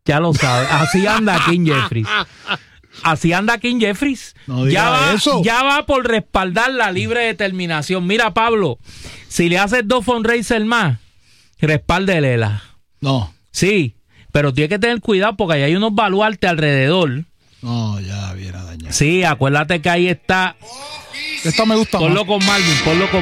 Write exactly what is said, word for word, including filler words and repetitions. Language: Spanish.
Ya lo sabes. Así anda King Jeffries. Así anda King Jeffries. No ya, va, eso. ya va por respaldar la libre determinación. Mira, Pablo, si le haces dos fundraisers más, respáldelela. No. Sí, pero tiene que tener cuidado porque ahí hay unos baluartes alrededor. No, ya viene a dañar. Sí, acuérdate que ahí está. Esta me gusta Ponlo más. con Marvin, ponlo con